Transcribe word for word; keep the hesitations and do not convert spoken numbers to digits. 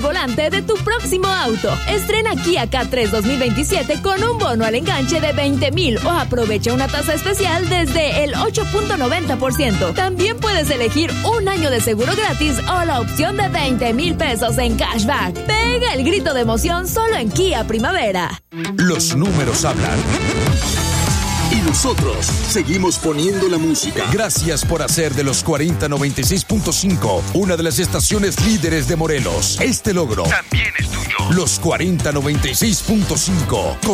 volante de tu próximo auto. Estrena Kia K tres dos mil veintisiete con un bono al enganche de veinte mil o aprovecha una tasa especial desde el ocho punto noventa por ciento. También puedes elegir un año de seguro gratis o la opción de veinte mil pesos en cashback. Pega el grito de emoción solo en Kia Primavera. Los números hablan. Y nosotros seguimos poniendo la música. Gracias por hacer de los cuarenta noventa y seis punto cinco una de las estaciones líderes de Morelos. Este logro también es tuyo. Los cuarenta noventa y seis punto cinco.